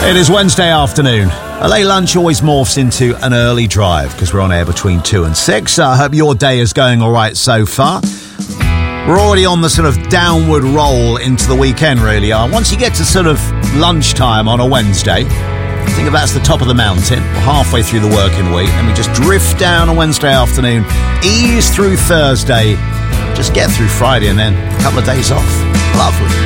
It is Wednesday afternoon. A late lunch always morphs into an early drive because we're on air between 2 and 6. I hope your day is going all right so far. We're already on the sort of downward roll into the weekend, really are. Once you get to sort of lunchtime on a Wednesday, I think that's the top of the mountain. We're halfway through the working week, and we just drift down on Wednesday afternoon, ease through Thursday, just get through Friday, and then a couple of days off. Lovely.